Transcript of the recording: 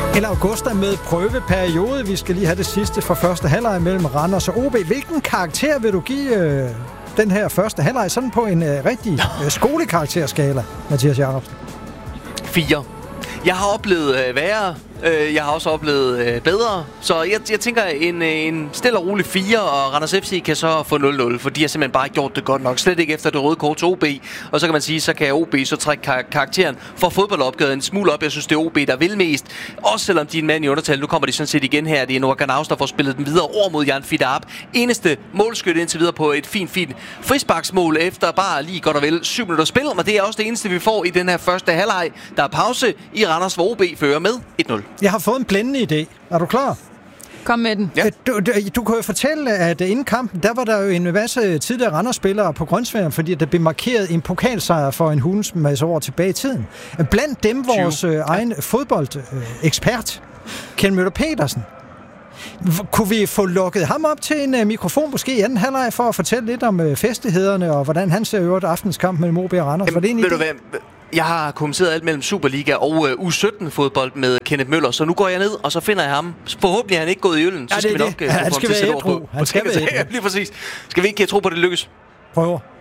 Eller Augusta med prøveperiode. Vi skal lige have det sidste fra første halvleg mellem Randers og OB. Hvilken karakter vil du give den her første halvleg sådan på en rigtig skolekarakterskala, Mathias Jacobsen? 4. Jeg har oplevet værre. Jeg har også oplevet bedre. Så jeg tænker en stille og rolig 4, og Randers FC kan så få 0-0, for de har simpelthen bare gjort det godt nok. Slet ikke efter det røde kort til OB. Og så kan man sige, så kan OB så trække karakteren for fodboldopgaven en smule op. Jeg synes, det er OB, der vil mest. Også selvom de er en mand i undertal. Nu kommer de sådan set igen her. Det er Noah Ganaus, der får spillet den videre over mod Jan Fidarp. Eneste målskyt indtil videre på et fint frisparksmål efter bare lige godt og vel 7 minutter spil. Og det er også det eneste, vi får i den her første halvleg. Der er pause i Randers, hvor OB fører med 1-0. Jeg har fået en blændende idé. Er du klar? Kom med den. Ja. Du kan jo fortælle, at inden kampen, der var der jo en masse tidligere Randers-spillere på Grønsværen, fordi der blev markeret en pokalsejr for en hulens masse år tilbage i tiden. Blandt dem vores egen fodboldekspert, Ken Møller Petersen. Kunne vi få lukket ham op til en mikrofon, måske i anden halvleg, for at fortælle lidt om festlighederne, og hvordan han ser øvrigt aftenskamp mellem OB og Randers? Var det en idé? Jeg har kommenteret alt mellem Superliga og U17-fodbold med Kenneth Møller, så nu går jeg ned, og så finder jeg ham. Forhåbentlig er han ikke gået i øllen, så skal vi nok han skal være ædru. Han skal være ædru. Lige præcis. Skal vi ikke tro på, det lykkes? Prøver.